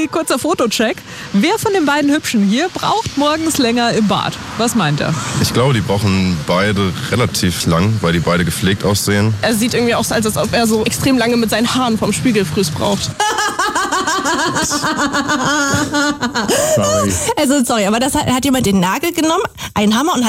kurzer Fotocheck. Wer von den beiden Hübschen hier braucht morgens länger im Bad? Was meint er? Ich glaube, die brauchen beide relativ lang, weil die beide gepflegt aussehen. Er sieht irgendwie aus, als ob er so extrem lange mit seinen Haaren vom Spiegelfrüß braucht. Sorry. Also sorry, aber das hat jemand den Nagel genommen, einen Hammer und